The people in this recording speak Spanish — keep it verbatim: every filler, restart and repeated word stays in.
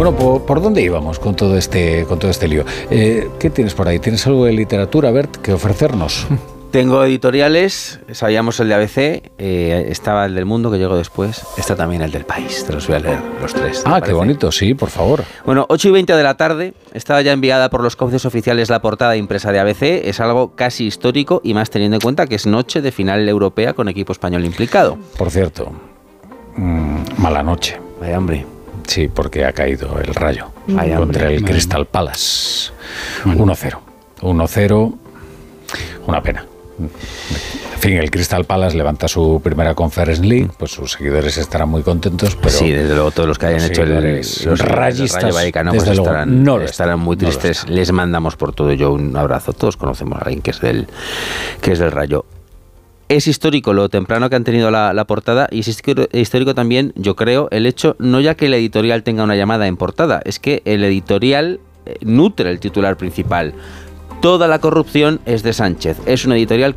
Bueno, ¿por, por dónde íbamos con todo este, con todo este lío? Eh, ¿Qué tienes por ahí? ¿Tienes algo de literatura, Bert, que ofrecernos? Tengo editoriales, sabíamos el de A B C, eh, estaba el del Mundo que llegó después, está también el del País, te los voy a leer los tres. Ah, qué bonito, sí, por favor. Bueno, ocho y veinte de la tarde, estaba ya enviada por los cauces oficiales la portada impresa de A B C, es algo casi histórico y más teniendo en cuenta que es noche de final europea con equipo español implicado. Por cierto, mmm, mala noche. Vaya hambre. Sí, porque ha caído el Rayo Vaya contra hambre. el Crystal Palace. uno cero. uno cero, una pena. En fin, el Crystal Palace levanta su primera Conference League, pues sus seguidores estarán muy contentos, pero sí, desde luego todos los que hayan hecho el, los rayistas, Rayo Vallecano desde pues luego, estarán, no lo estarán muy no tristes. Les mandamos por todo ello un abrazo. Todos conocemos a alguien que es del que es del Rayo. Es histórico lo temprano que han tenido la, la portada y es histórico también, yo creo, el hecho, no ya que el editorial tenga una llamada en portada, es que el editorial nutre el titular principal. Toda la corrupción es de Sánchez. Es un editorial